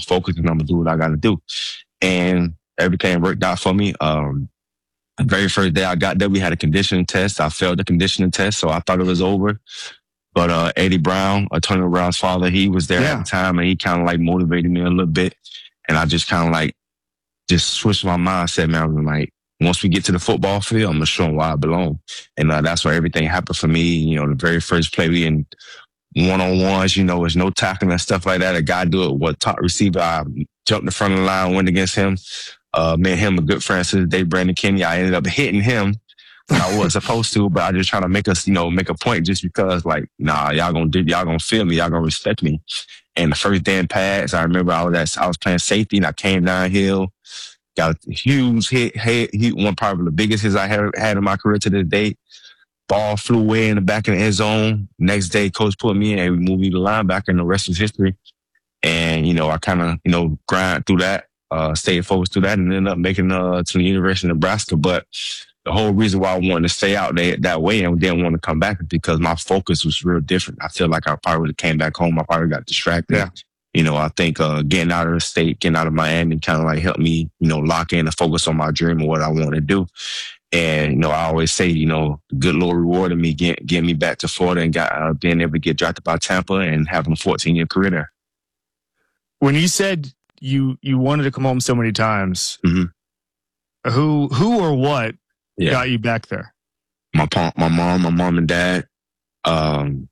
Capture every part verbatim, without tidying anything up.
focused and I'm gonna do what I gotta do. And everything worked out for me. Um, the very first day I got there, we had a conditioning test. I failed the conditioning test, so I thought it was over. But uh, Eddie Brown, Antonio Brown's father, he was there yeah. at the time, and he kind of like motivated me a little bit. And I just kind of like just switched my mindset, man. I was like, once we get to the football field, I'm gonna show them why I belong. And uh, that's where everything happened for me. You know, the very first play we in one-on-ones, you know, there's no tackling and stuff like that. A guy do it with top receiver. I jumped in front of the line, went against him. Uh, me and him a good friend since the day, Brandon Kenny. I ended up hitting him when I wasn't supposed to, but I just trying to make us, you know, make a point just because, like, nah, y'all gonna do, y'all gonna feel me, y'all gonna respect me. And the first damn pass, I remember I was at, I was playing safety and I came downhill, got a huge hit, hit, hit one probably the biggest hits I had had in my career to this day. Ball flew away in the back of the end zone. Next day, coach put me in and we moved me to linebacker, and the rest is history. And, you know, I kind of, you know, grind through that, uh, stayed focused through that, and ended up making uh, to the University of Nebraska. But the whole reason why I wanted to stay out there that way and didn't want to come back is because my focus was real different. I feel like I probably would have came back home. I probably got distracted. Yeah. You know, I think uh, getting out of the state, getting out of Miami kind of like helped me, you know, lock in and focus on my dream and what I want to do. And, you know, I always say, you know, the good Lord rewarded me, get, getting me back to Florida and got uh, being able to get drafted by Tampa and having a fourteen-year career there. When you said you you wanted to come home so many times, mm-hmm. who who or what yeah. got you back there? My my mom, my mom and dad, um,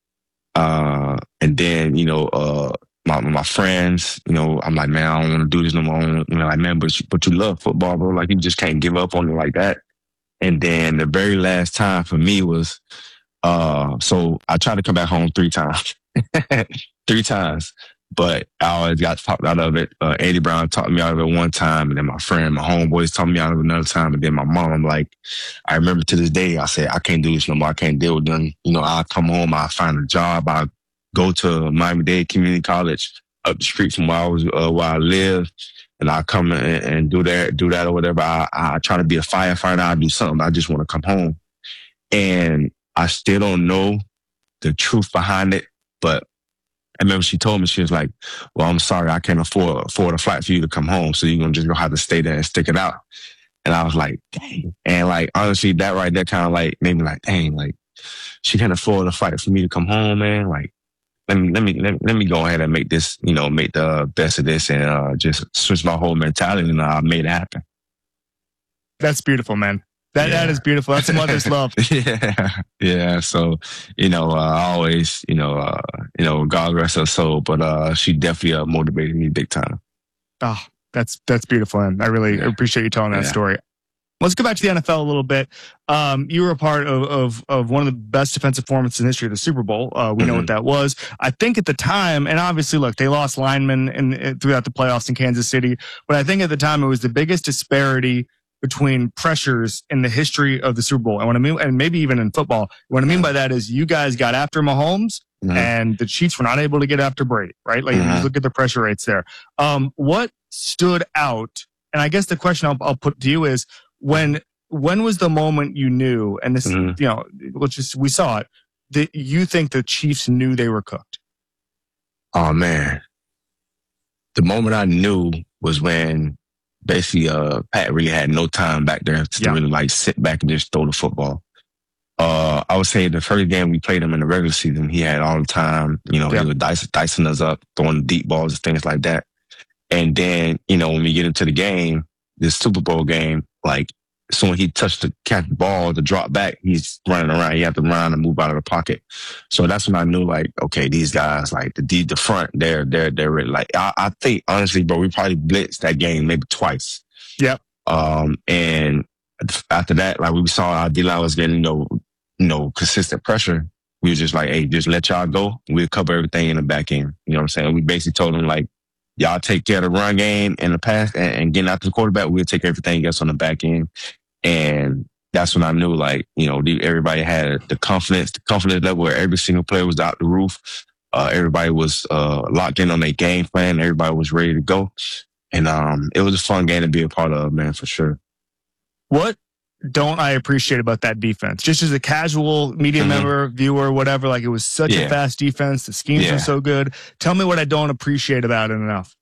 uh, and then you know, uh, my my friends. You know, I'm like, man, I don't want to do this no more. You know, like, man, but you, but you love football, bro. Like, you just can't give up on it like that. And then the very last time for me was, uh, so I tried to come back home three times, three times. But I always got talked out of it. Uh, Eddie Brown talked me out of it one time, and then my friend, my homeboys talked me out of it another time, and then my mom, I'm like, I remember to this day, I said, I can't do this no more. I can't deal with them. You know, I'll come home, I'll find a job, I'll go to Miami-Dade Community College up the street from where I was, uh, where I live, and I'll come and, and do that, do that or whatever. I, I try to be a firefighter. I'll do something. I just want to come home. And I still don't know the truth behind it, but I remember she told me, she was like, well, I'm sorry, I can't afford, afford a flight for you to come home. So you're going to just gonna have to stay there and stick it out. And I was like, dang. And like, honestly, that right there kind of like made me like, dang, like she can't afford a flight for me to come home, man. Like, let me, let me, let me, let me go ahead and make this, you know, make the best of this and uh, just switch my whole mentality, and I uh, made it happen. That's beautiful, man. That, yeah. that is beautiful. That's a mother's love. yeah. Yeah. So, you know, uh, I always, you know, uh, you know, God rest her soul, but, uh, she definitely uh, motivated me big time. Oh, that's, that's beautiful. And I really yeah. appreciate you telling that yeah. story. Let's go back to the N F L a little bit. Um, you were a part of, of, of one of the best defensive performances in the history of the Super Bowl. Uh, we mm-hmm. know what that was. I think at the time, and obviously, look, they lost linemen in, in, throughout the playoffs in Kansas City, but I think at the time it was the biggest disparity between pressures in the history of the Super Bowl. And what I mean, and maybe even in football, what I mean by that is you guys got after Mahomes mm-hmm. and the Chiefs were not able to get after Brady, right? Like, mm-hmm. you look at the pressure rates there. Um, what stood out? And I guess the question I'll, I'll put to you is, when, when was the moment you knew, and this, mm-hmm. you know, let's just, we saw it, that you think the Chiefs knew they were cooked? Oh man. The moment I knew was when basically, uh, Pat really had no time back there to yeah. really like sit back and just throw the football. Uh, I would say the first game we played him in the regular season, he had all the time. You know, yeah. he was dicing, dicing us up, throwing deep balls and things like that. And then, you know, when we get into the game, this Super Bowl game, like, as soon as he touched the catch the ball, to drop back, he's running around. He had to run and move out of the pocket. So that's when I knew, like, okay, these guys, like the the front, they're they're they're really, like, I, I think honestly, bro, we probably blitzed that game maybe twice. Yep. Um, and after that, like, we saw our D-line was getting, you know, you know, consistent pressure. We were just like, hey, just let y'all go. We'll cover everything in the back end. You know what I'm saying? We basically told them, like, y'all take care of the run game and the pass and, and getting out to the quarterback. We'll take everything else on the back end. And that's when I knew, like, you know, everybody had the confidence, the confidence level where every single player was out the roof. Uh, everybody was uh, locked in on their game plan. Everybody was ready to go. And um, it was a fun game to be a part of, man, for sure. What don't I appreciate about that defense? Just as a casual media mm-hmm. member, viewer, whatever, like, it was such yeah. a fast defense. The schemes yeah. were so good. Tell me what I don't appreciate about it enough.